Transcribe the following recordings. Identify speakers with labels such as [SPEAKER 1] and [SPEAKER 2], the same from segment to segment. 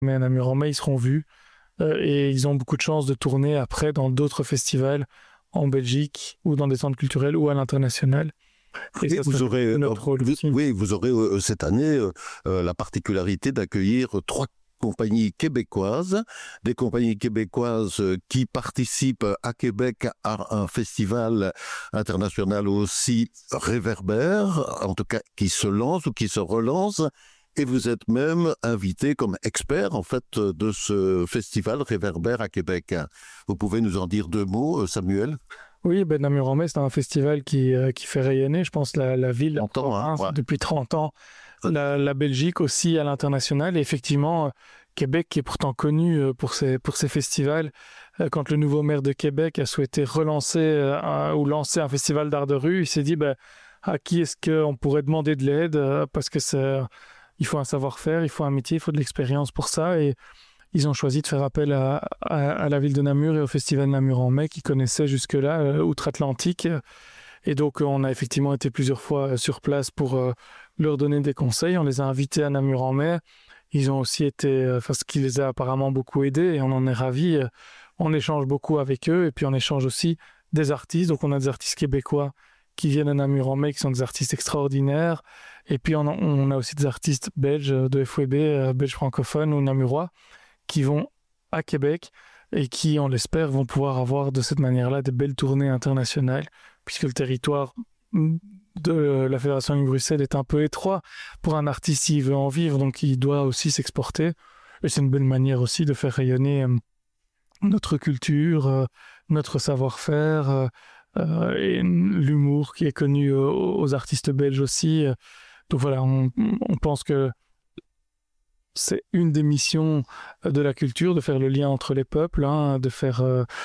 [SPEAKER 1] Mais à Namur en mai, ils seront vus et ils ont beaucoup de chances de tourner après dans d'autres festivals en Belgique ou dans des centres culturels ou à l'international. Et ça,
[SPEAKER 2] vous aurez,
[SPEAKER 1] notre rôle aussi.
[SPEAKER 2] oui, vous aurez cette année la particularité d'accueillir 3 compagnies québécoises, des compagnies québécoises qui participent à Québec à un festival international aussi réverbère, en tout cas qui se lance ou qui se relance. Et vous êtes même invité comme expert, en fait, de ce festival réverbère à Québec. Vous pouvez nous en dire 2 mots, Samuel?
[SPEAKER 1] Oui, Namur en mai, c'est un festival qui fait rayonner, je pense, la ville, la province, depuis 30 ans, la Belgique aussi à l'international. Et effectivement, Québec qui est pourtant connu pour ses festivals. Quand le nouveau maire de Québec a souhaité relancer ou lancer un festival d'art de rue, il s'est dit, à qui est-ce qu'on pourrait demander de l'aide parce que il faut un savoir-faire, il faut un métier, il faut de l'expérience pour ça. Et ils ont choisi de faire appel à la ville de Namur et au festival Namur en mai qui connaissait jusque-là outre-Atlantique. Et donc, on a effectivement été plusieurs fois sur place pour leur donner des conseils. On les a invités à Namur en mai. Ils ont aussi été, ce qui les a apparemment beaucoup aidés et on en est ravis. On échange beaucoup avec eux et puis on échange aussi des artistes. Donc, on a des artistes québécois qui viennent à Namur en mai, qui sont des artistes extraordinaires. Et puis, on a aussi des artistes belges de FWB, belges francophones ou namurois, qui vont à Québec et qui, on l'espère, vont pouvoir avoir de cette manière-là des belles tournées internationales, puisque le territoire de la Fédération de Bruxelles est un peu étroit pour un artiste s'il veut en vivre, donc il doit aussi s'exporter. Et c'est une belle manière aussi de faire rayonner notre culture, notre savoir-faire et l'humour qui est connu aux artistes belges aussi. Donc voilà, on pense que c'est une des missions de la culture, de faire le lien entre les peuples, de faire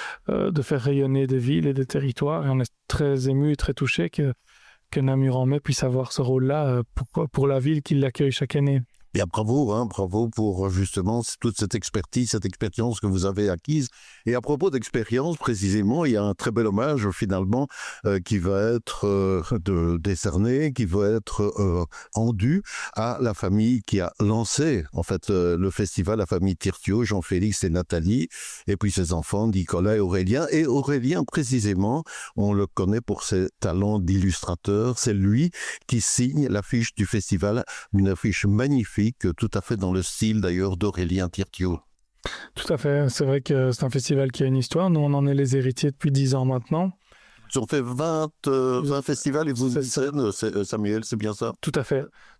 [SPEAKER 1] rayonner des villes et des territoires. Et on est très ému et très touché que Namur en mai puisse avoir ce rôle-là pour la ville qui l'accueille chaque année.
[SPEAKER 2] Bien, bravo pour justement toute cette expertise, cette expérience que vous avez acquise. Et à propos d'expérience, précisément, il y a un très bel hommage finalement qui va être décerné, qui va être rendu à la famille qui a lancé en fait le festival, la famille Tirtio, Jean-Félix et Nathalie, et puis ses enfants Nicolas et Aurélien. Et Aurélien, précisément, on le connaît pour ses talents d'illustrateur. C'est lui qui signe l'affiche du festival, une affiche magnifique, tout à fait dans le style d'ailleurs d'Aurélien Tirtio.
[SPEAKER 1] Tout à fait, c'est vrai que c'est un festival qui a une histoire, nous on en est les héritiers depuis 10 ans maintenant.
[SPEAKER 2] Ils ont fait 20 festivals et vous scènes, Samuel, c'est bien ça?
[SPEAKER 1] Tout à fait,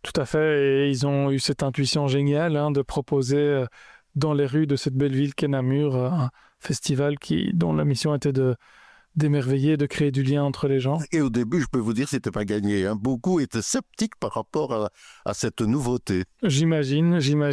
[SPEAKER 1] et ils ont eu cette intuition géniale de proposer dans les rues de cette belle ville qu'est Namur un festival dont la mission était d'émerveiller, de créer du lien entre les gens.
[SPEAKER 2] Et au début, je peux vous dire, c'était pas gagné. Beaucoup étaient sceptiques par rapport à cette nouveauté.
[SPEAKER 1] J'imagine,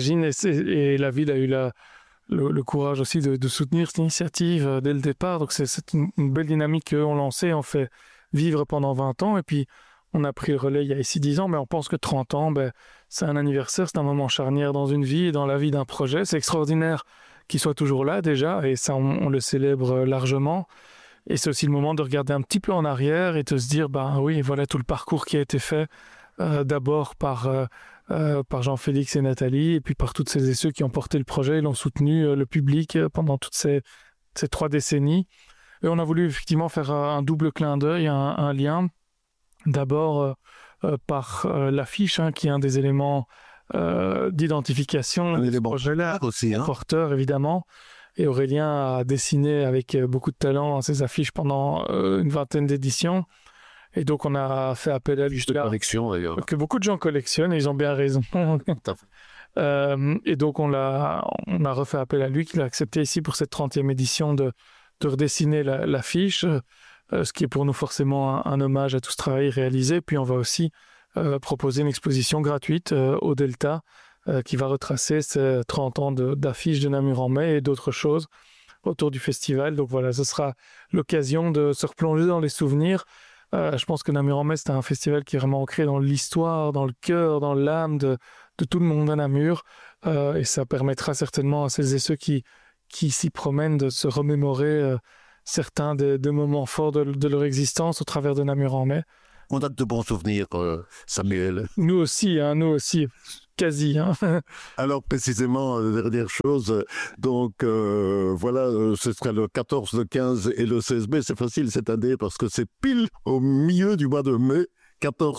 [SPEAKER 1] et la ville a eu le courage aussi de soutenir cette initiative dès le départ. Donc c'est une belle dynamique qu'eux ont lancée, on fait vivre pendant 20 ans, et puis on a pris le relais il y a ici 10 ans, mais on pense que 30 ans, c'est un anniversaire, c'est un moment charnière dans une vie et dans la vie d'un projet. C'est extraordinaire qu'il soit toujours là déjà, et ça on le célèbre largement. Et c'est aussi le moment de regarder un petit peu en arrière et de se dire, oui, voilà tout le parcours qui a été fait, d'abord par Jean-Félix et Nathalie, et puis par toutes celles et ceux qui ont porté le projet et l'ont soutenu, le public, pendant toutes ces 3 décennies. Et on a voulu effectivement faire un double clin d'œil, un lien, d'abord par l'affiche, qui est un des éléments d'identification de ce projet-là,
[SPEAKER 2] aussi,
[SPEAKER 1] porteur évidemment. Et Aurélien a dessiné avec beaucoup de talent ses affiches pendant une 20aine d'éditions. Et donc, on a fait appel à lui.
[SPEAKER 2] De collection, d'ailleurs.
[SPEAKER 1] Que beaucoup de gens collectionnent, et ils ont bien raison. Et donc, on a refait appel à lui, qu'il a accepté ici pour cette 30e édition de redessiner l'affiche, ce qui est pour nous forcément un hommage à tout ce travail réalisé. Puis, on va aussi proposer une exposition gratuite au Delta, qui va retracer ces 30 ans d'affiches de Namur en mai et d'autres choses autour du festival. Donc voilà, ce sera l'occasion de se replonger dans les souvenirs. Je pense que Namur en mai, c'est un festival qui est vraiment ancré dans l'histoire, dans le cœur, dans l'âme de tout le monde à Namur. Et ça permettra certainement à celles et ceux qui s'y promènent de se remémorer certains des moments forts de leur existence au travers de Namur en mai.
[SPEAKER 2] On a de bons souvenirs, Samuel.
[SPEAKER 1] Nous aussi. quasi. Hein.
[SPEAKER 2] Alors précisément, dernière chose, donc voilà, ce serait le 14, le 15 et le 16 mai. C'est facile cette année parce que c'est pile au milieu du mois de mai. 14